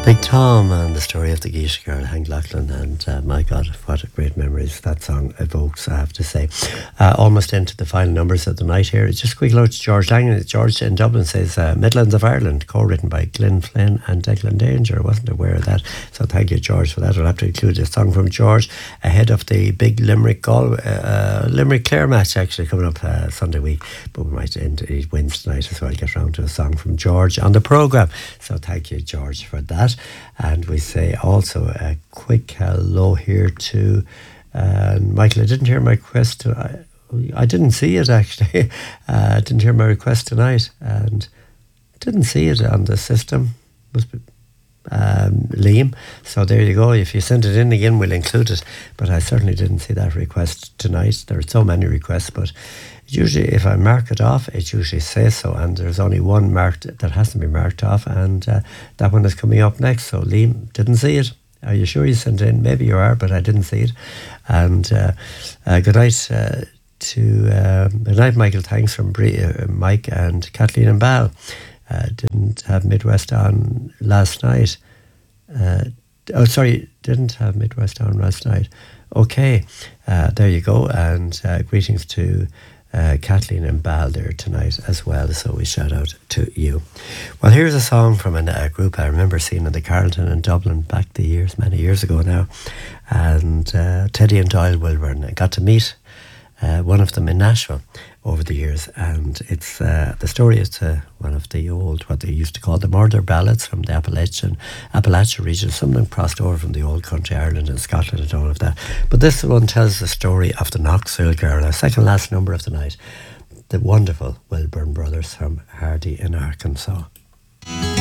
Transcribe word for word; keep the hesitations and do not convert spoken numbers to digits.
Big Tom and the story of the Geisha girl, Hank Lachlan, and uh, my God, what a great memories that song evokes, I have to say. Uh, almost into the final numbers of the night here. It's just a quick note to George Lang. George in Dublin says uh, Midlands of Ireland, co-written by Glenn Flynn and Declan Danger. I wasn't aware of that, so thank you, George, for that. I'll have to include a song from George ahead of the big Limerick Galway, uh, Limerick Clare match actually coming up uh, Sunday week, but we might end it wins tonight as well. Get round to a song from George on the programme, so thank you, George, for that. And we say also a quick hello here to uh, Michael. I didn't hear my request. To, I, I didn't see it actually. I uh, didn't hear my request tonight and didn't see it on the system. Must be um, Liam. So there you go. If you send it in again, we'll include it. But I certainly didn't see that request tonight. There are so many requests, but usually if I mark it off, it usually says so, and there's only one marked that hasn't been marked off, and uh, that one is coming up next. So Liam didn't see it. Are you sure you sent it in? Maybe you are, but I didn't see it. And uh, uh, good night uh, to uh, good night, Michael. Thanks from Brie, uh, Mike and Kathleen and Bal. Uh, didn't have Midwest on last night. Uh, oh, sorry, didn't have Midwest on last night. Okay, uh, there you go. And uh, greetings to Uh, Kathleen and Bal there tonight as well, so we shout out to you. Well, here's a song from a uh, group I remember seeing in the Carlton in Dublin back the years, many years ago now, and uh, Teddy and Doyle Wilburn. I got to meet uh, one of them in Nashville over the years, and it's uh, the story is uh, one of the old, what they used to call the murder ballads from the Appalachian Appalachian region. Some of them crossed over from the old country, Ireland and Scotland and all of that. But this one tells the story of the Knoxville Girl, our second last number of the night, the wonderful Wilburn Brothers from Hardy in Arkansas.